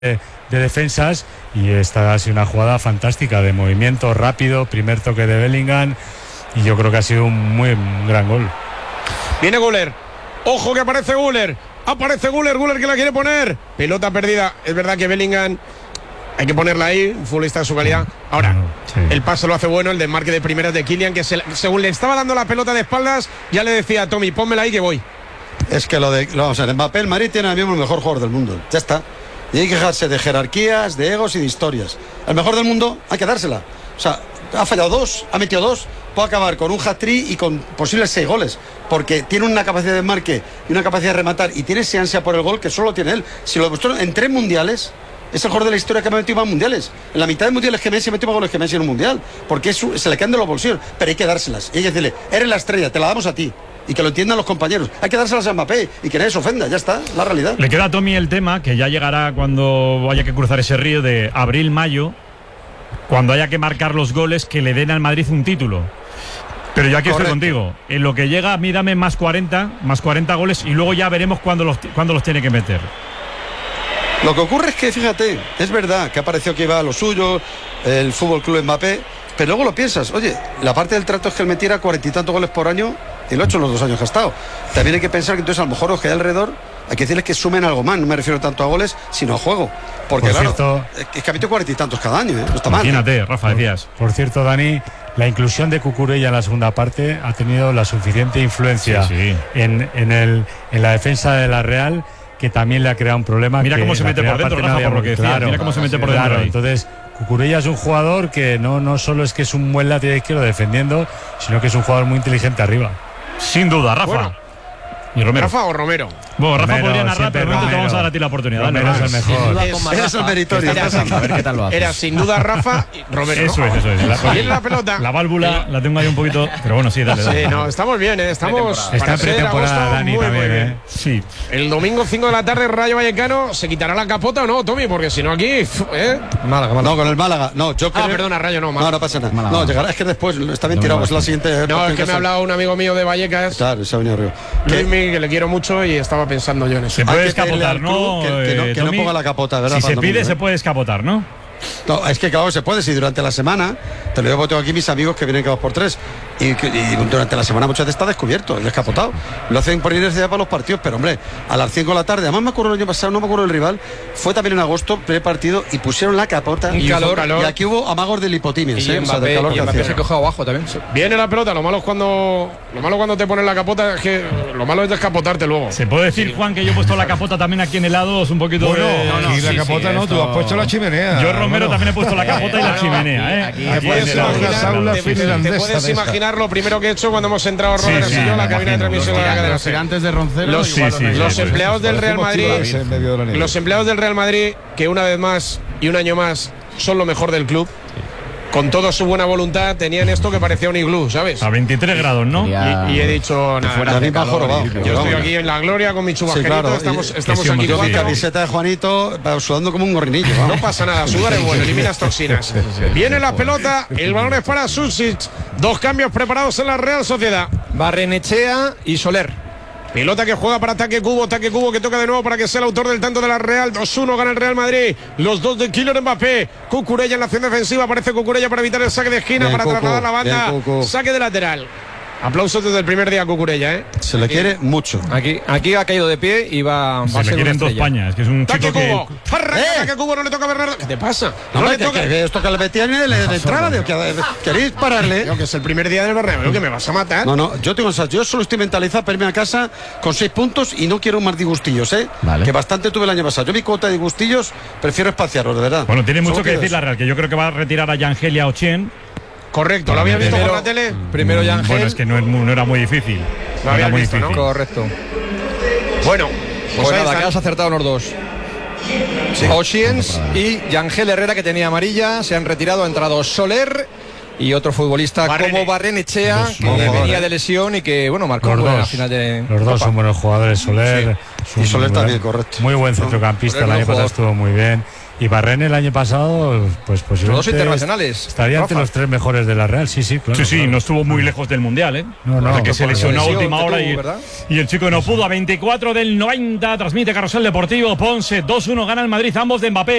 de defensas, y esta ha sido una jugada fantástica de movimiento rápido, primer toque de Bellingham, y yo creo que ha sido un gran gol. Viene Güler, ojo que aparece Güler que la quiere poner, pelota perdida. Es verdad que Bellingham hay que ponerla ahí, un futbolista de su calidad. Ahora, el pase lo hace bueno, el desmarque de primeras de Kylian, que según le estaba dando la pelota de espaldas, ya le decía a Tommy, pónmela ahí que voy. Es que vamos a ver, Mbappé, el Madrid tiene ahora mismo el mejor jugador del mundo, ya está. Y hay que dejarse de jerarquías, de egos y de historias. El mejor del mundo hay que dársela. O sea, ha fallado 2, ha metido 2, puede acabar con un hat-trick y con posibles 6 goles. Porque tiene una capacidad de marque y una capacidad de rematar, y tiene ese ansia por el gol que solo tiene él. Si lo demostró en 3 mundiales, es el jugador de la historia que ha metido más mundiales. En la mitad de mundiales que Messi metió más goles que Messi en un mundial. Porque se le quedan de los bolsillos. Pero hay que dárselas. Y hay que decirle, eres la estrella, te la damos a ti. Y que lo entiendan los compañeros. Hay que dárselas a Mbappé y que nadie se ofenda, ya está, la realidad. Le queda a Tommy el tema, que ya llegará cuando haya que cruzar ese río de abril-mayo, cuando haya que marcar los goles que le den al Madrid un título. Pero yo aquí estoy contigo. En lo que llega, a mí dame más 40 goles, y luego ya veremos cuándo los tiene que meter. Lo que ocurre es que, fíjate, es verdad que ha parecido que iba a lo suyo, el Fútbol Club Mbappé, pero luego lo piensas, oye, la parte del trato es que él metiera 40 y tantos goles por año, y lo ha hecho en los 2 años que ha estado. También hay que pensar que entonces a lo mejor los que hay alrededor, hay que decirles que sumen algo más, no me refiero tanto a goles, sino a juego. Porque por claro, cierto, es que ha metido 40 y tantos cada año, no está mal. Imagínate, Rafa, decías. Por cierto, Dani, la inclusión de Cucurella en la segunda parte ha tenido la suficiente influencia en la defensa de la Real, que también le ha creado un problema. Mira cómo se mete por dentro, Rafa, por lo que decía. Mira cómo se mete por dentro ahí. Entonces, Cucurella es un jugador que no solo es que es un buen lateral izquierdo defendiendo, sino que es un jugador muy inteligente arriba. Sin duda, Rafa. Bueno. ¿Y Romero? ¿Rafa o Romero? Bueno, Rafa Romero, podría narrar, pero no te vamos a dar a ti la oportunidad. Romero es el mejor. Es el meritorio. A ver qué tal lo hace. Era sin duda Rafa y Romero. Eso es. Viene la pelota. La válvula la tengo ahí un poquito, pero bueno, sí, dale. Sí, no, estamos bien, estamos Está en pretemporada, Dani, muy también, bien. Sí. El domingo 5 de la tarde, Rayo Vallecano, ¿se quitará la capota o no, Tommy? Porque si no aquí, Málaga. No, con el Málaga. No, yo creo. perdona, Rayo no, Málaga. No pasa nada. Málaga. No, llegará, es que después está bien tirado, es la siguiente. No, es que me ha hablado un amigo mío de Vallecas, Claro, se ha venido arriba. Luismi, que le quiero mucho y estaba pensando yo en eso. Se puede Hay que pedirle escapotar, al club ¿no? que no ponga la capota, ¿verdad? Si se Para pide, domingo, se puede escapotar, ¿no? No, es que claro, se puede, si durante la semana, te lo digo porque tengo aquí mis amigos que vienen cada 2 por 3 y durante la semana muchas veces está descubierto, el descapotado. Lo hacen por inercia para los partidos, pero hombre, a las 5 de la tarde, además me acuerdo el año pasado, no me acuerdo el rival, fue también en agosto, primer partido, y pusieron la capota. Y calor. Y aquí hubo amagos de lipotimias, Y o sea, de calor que Mbappé hacía. se cogió abajo también. Viene la pelota, lo malo cuando te ponen la capota es que lo malo es descapotarte luego. ¿Se puede decir, Juan, que yo he puesto la capota también aquí en el lado? Es un poquito Bueno, de... aquí la capota no, tú has puesto la chimenea. Yo, Romero, también he puesto la capota y la chimenea, ¿eh? Aquí Te puedes en la imaginar, aula te finlandesa puedes de esta. imaginar lo primero que he hecho cuando hemos entrado Robert sí, y yo en la cabina de imagino. transmisión de la cadena Los SER. tirantes de Roncero. Los, igual sí, los sí, empleados del Real Madrid, En medio de la nieve. los empleados del Real Madrid, que una vez más y un año más son lo mejor del club, con toda su buena voluntad tenían esto que parecía un iglú, ¿sabes? A 23 grados, ¿no? Y he dicho nada. David va jorobado. Yo estoy aquí en la gloria con mi chubasquerito, claro, estamos sí, aquí hombre, Yo mi jugando. camiseta de Juanito, sudando como un gorrinillo. No vamos. pasa nada, sudar es bueno, eliminas toxinas. Viene la pelota, el balón es para Susic. 2 cambios preparados en la Real Sociedad. Barrenechea y Soler. Pelota que juega para Taque Cubo que toca de nuevo para que sea el autor del tanto de la Real. 2-1 gana el Real Madrid. Los 2 de Kylian Mbappé. Cucurella en la acción defensiva. Aparece Cucurella para evitar el saque de esquina, Bien, para Cucu, trasladar la banda. bien, Cucu. Saque de lateral. Aplausos desde el primer día a Cucurella, ¿eh? Se le quiere mucho. Aquí ha caído de pie y va a Se le ser quieren una 2 estrella. pañas, que es un Taque chico Cubo. que... Arranca Taque Cubo, no le toca a Bernardo. ¿Qué te pasa? No, le hombre, toca. que esto que le metían de entrada, ¿queréis pararle? Creo que es el primer día del Bernabéu, que me vas a matar. No, yo solo estoy mentalizado para irme a casa con 6 puntos y no quiero más disgustillos, ¿eh? Vale. Que bastante tuve el año pasado. Yo mi cuota de disgustillos prefiero espaciarlos, de verdad. Bueno, tiene mucho Solo que quiero decir la eso. Real, que yo creo que va a retirar a Yangel y a Ochien. Correcto, ¿lo había visto por la tele? Primero Yangel. Bueno, es que no era muy difícil. Lo No habías era muy visto, ¿no? difícil. Correcto. Bueno, Pues ahí nada, están. que has acertado los 2. Ossiens y Yangel Herrera, que tenía amarilla, se han retirado. Ha entrado Soler y otro futbolista como Barrenechea, que venía de lesión y que, bueno, marcó Los en la dos. final de Los dos Copa. son buenos jugadores. Soler. es un Y Soler muy también, buen- correcto. Muy buen centrocampista. Soler El año buen pasado jugador. estuvo muy bien. Y Varane el año pasado, pues posiblemente los dos internacionales. Estaría entre los 3 mejores de la Real, sí, claro. Sí, no estuvo muy lejos del Mundial, ¿eh? No, que se lesionó a última hora y el chico no pudo. A 24 del 90 transmite Carrusel Deportivo. Ponce 2-1 gana el Madrid, ambos de Mbappé.